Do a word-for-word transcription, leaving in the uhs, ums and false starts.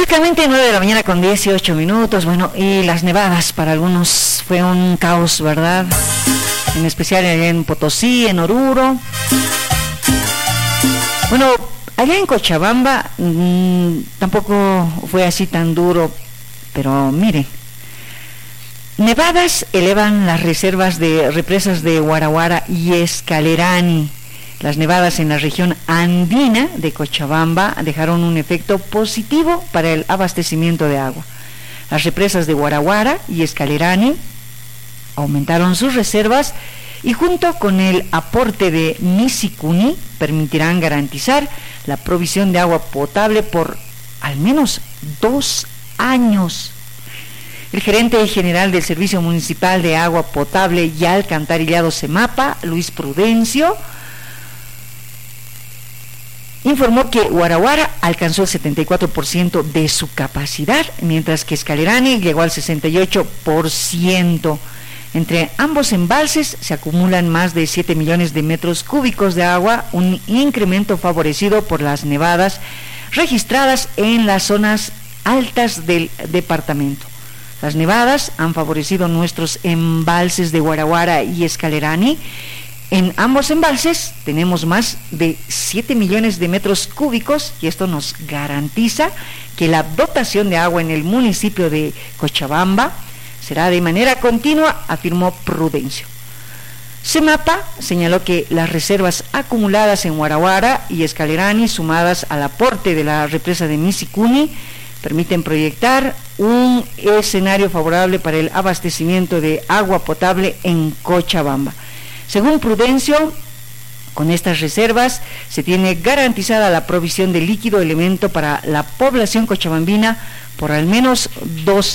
Exactamente nueve de la mañana con dieciocho minutos. Bueno, y las nevadas para algunos fue un caos, ¿verdad? En especial allá en Potosí, en Oruro. Bueno, allá en Cochabamba mmm, tampoco fue así tan duro, pero mire, nevadas elevan las reservas de represas de Huarahuara y Escalerani. Las nevadas en la región andina de Cochabamba dejaron un efecto positivo para el abastecimiento de agua. Las represas de Huarahuara y Escalerani aumentaron sus reservas y junto con el aporte de Misicuni permitirán garantizar la provisión de agua potable por al menos dos años. El gerente general del Servicio Municipal de Agua Potable y Alcantarillado SEMAPA, Luis Prudencio, informó que Huarahuara alcanzó el setenta y cuatro por ciento de su capacidad, mientras que Escalerani llegó al sesenta y ocho por ciento. Entre ambos embalses se acumulan más de siete millones de metros cúbicos de agua, un incremento favorecido por las nevadas registradas en las zonas altas del departamento. Las nevadas han favorecido nuestros embalses de Huarahuara y Escalerani. En ambos embalses tenemos más de siete millones de metros cúbicos y esto nos garantiza que la dotación de agua en el municipio de Cochabamba será de manera continua, afirmó Prudencio. SEMAPA señaló que las reservas acumuladas en Huarahuara y Escalerani, sumadas al aporte de la represa de Misicuni, permiten proyectar un escenario favorable para el abastecimiento de agua potable en Cochabamba. Según Prudencio, con estas reservas se tiene garantizada la provisión de líquido elemento para la población cochabambina por al menos dos